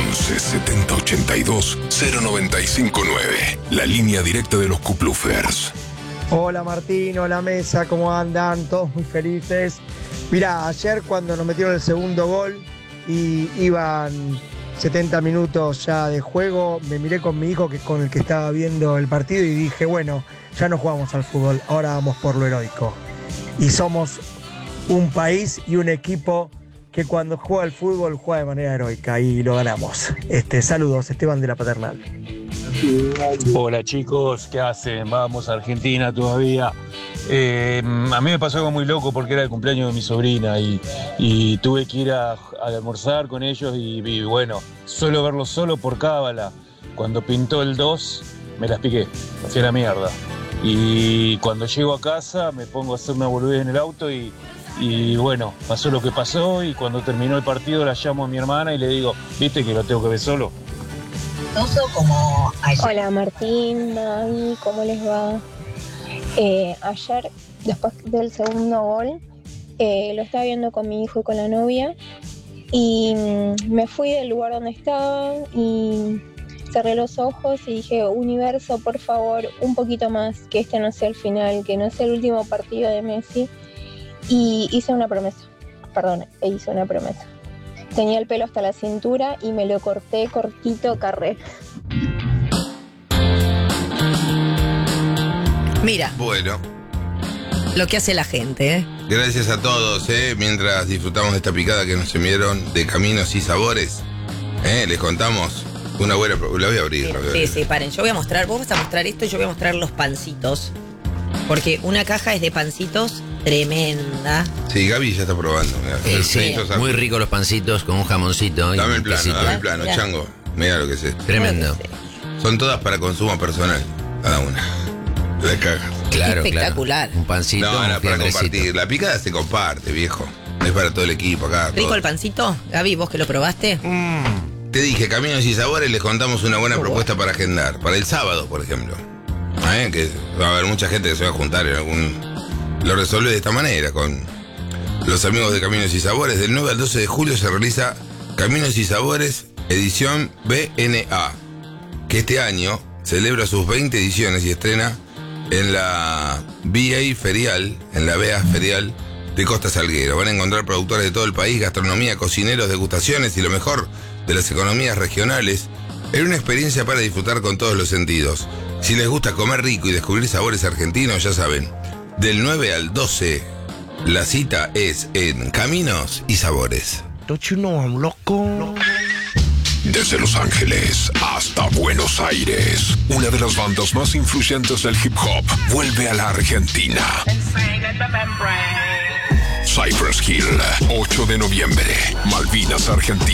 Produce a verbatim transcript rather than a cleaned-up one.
once, setenta ochenta y dos, cero noventa y cinco nueve. La línea directa de los Cuplufers. Hola Martín, hola mesa, ¿cómo andan? Todos muy felices. Mirá, ayer cuando nos metieron el segundo gol y iban setenta minutos ya de juego, me miré con mi hijo que con el que estaba viendo el partido y dije, bueno, ya no jugamos al fútbol, ahora vamos por lo heroico. Y somos un país y un equipo que cuando juega al fútbol juega de manera heroica y lo ganamos. Este, saludos, Esteban de la Paternal. Hola chicos, ¿qué hacen? Vamos a Argentina todavía. Eh, a mí me pasó algo muy loco porque era el cumpleaños de mi sobrina y, y tuve que ir a, a almorzar con ellos y, y bueno, solo verlos solo por cábala. Cuando pintó el dos, me las piqué, me fui a la mierda. Y cuando llego a casa me pongo a hacer una boludez en el auto y, y bueno, pasó lo que pasó y cuando terminó el partido la llamo a mi hermana y le digo, ¿viste que lo tengo que ver solo? Como ayer. Hola Martín, David, ¿cómo les va? Eh, ayer, después del segundo gol, eh, lo estaba viendo con mi hijo y con la novia y mm, me fui del lugar donde estaba y cerré los ojos y dije, universo, por favor, un poquito más, que este no sea el final, que no sea el último partido de Messi. Y hice una promesa, perdón, hice una promesa. Tenía el pelo hasta la cintura y me lo corté cortito, carré. Mira. Bueno. Lo que hace la gente, ¿eh? Gracias a todos, ¿eh? Mientras disfrutamos de esta picada que nos enviaron de Caminos y Sabores, ¿eh? Les contamos una buena... La voy a abrir. Sí, la voy a sí, abrir. sí, paren. Yo voy a mostrar, vos vas a mostrar esto y yo voy a mostrar los pancitos. Porque una caja es de pancitos tremenda. Sí, Gaby ya está probando. Mirá, Eh, sí, muy rico los pancitos con un jamoncito. Dame y el un plano, quesito. dame el plano, Mirá. chango. Mira lo que es esto. Tremendo. Son todas para consumo personal, cada una. La caja. Claro, Espectacular. claro. Un pancito, No, no, un para fiambrecito. compartir. La picada se comparte, viejo. No es para todo el equipo acá. ¿Rico todo. el pancito? Gaby, ¿vos que lo probaste? Te dije, Caminos y Sabores, les contamos una buena propuesta para agendar. Para el sábado, por ejemplo. ¿Eh? Que va a haber mucha gente que se va a juntar en algún... Lo resuelve de esta manera, con los amigos de Caminos y Sabores. Del nueve al doce de julio se realiza Caminos y Sabores, edición B N A, que este año celebra sus veinte ediciones y estrena en la B A Ferial, en la B A Ferial de Costa Salguero. Van a encontrar productores de todo el país, gastronomía, cocineros, degustaciones y lo mejor de las economías regionales, en una experiencia para disfrutar con todos los sentidos. Si les gusta comer rico y descubrir sabores argentinos, ya saben, del nueve al doce, la cita es en Caminos y Sabores. Don't you know I'm loco? Desde Los Ángeles hasta Buenos Aires, una de las bandas más influyentes del hip hop vuelve a la Argentina. Cypress Hill, ocho de noviembre, Malvinas, Argentina.